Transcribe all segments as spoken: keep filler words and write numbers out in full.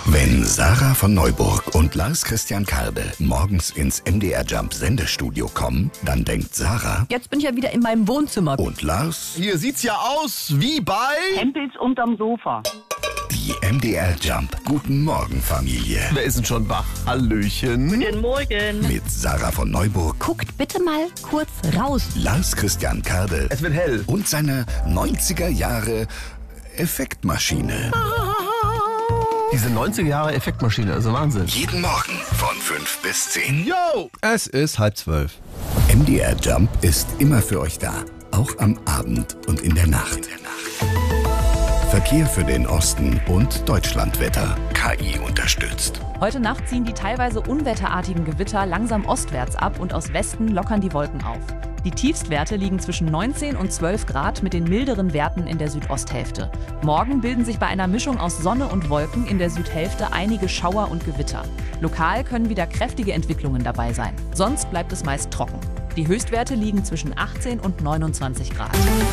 Wenn Sarah von Neuburg und Lars Christian Karde morgens ins M D R Jump Sendestudio kommen, dann denkt Sarah, jetzt bin ich ja wieder in meinem Wohnzimmer. Und Lars, hier sieht's ja aus wie bei Hempels unterm Sofa. Die M D R Jump Guten Morgen Familie. Wer ist denn schon wach? Hallöchen. Guten Morgen. Mit Sarah von Neuburg, Guckt bitte mal kurz raus. Lars Christian Karde Es wird hell. und seiner neunziger Jahre Effektmaschine. Diese neunziger Jahre Effektmaschine, also Wahnsinn. Jeden Morgen von fünf bis zehn. Yo! Es ist halb zwölf. M D R Jump ist immer für euch da. Auch am Abend und in der Nacht. Verkehr für den Osten und Deutschlandwetter. K I unterstützt. Heute Nacht ziehen die teilweise unwetterartigen Gewitter langsam ostwärts ab und aus Westen lockern die Wolken auf. Die Tiefstwerte liegen zwischen neunzehn und zwölf Grad mit den milderen Werten in der Südosthälfte. Morgen bilden sich bei einer Mischung aus Sonne und Wolken in der Südhälfte einige Schauer und Gewitter. Lokal können wieder kräftige Entwicklungen dabei sein. Sonst bleibt es meist trocken. Die Höchstwerte liegen zwischen achtzehn und neunundzwanzig Grad.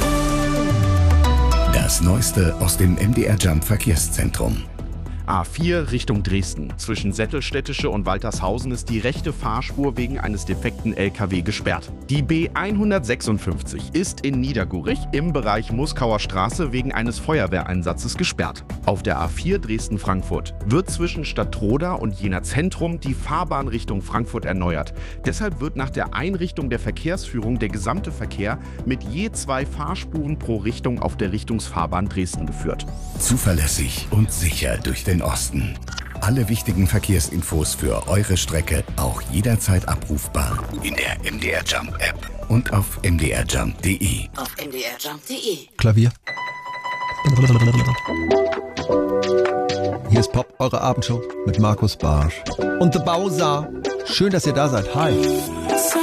Das Neueste aus dem M D R Jump Verkehrszentrum. A vier Richtung Dresden. Zwischen Sättelstädtische und Waltershausen ist die rechte Fahrspur wegen eines defekten L K W gesperrt. Die B hundertsechsundfünfzig ist in Niedergurich im Bereich Muskauer Straße wegen eines Feuerwehreinsatzes gesperrt. Auf der A vier Dresden-Frankfurt wird zwischen Stadtroda und Jena Zentrum die Fahrbahn Richtung Frankfurt erneuert. Deshalb wird nach der Einrichtung der Verkehrsführung der gesamte Verkehr mit je zwei Fahrspuren pro Richtung auf der Richtungsfahrbahn Dresden geführt. Zuverlässig und sicher durch den Osten. Alle wichtigen Verkehrsinfos für eure Strecke auch jederzeit abrufbar in der M D R Jump App und auf m d r jump punkt d e. Auf m d r jump punkt d e. Klavier. Hier ist Pop, eure Abendshow mit Markus Barsch und The Bowser. Schön, dass ihr da seid. Hi.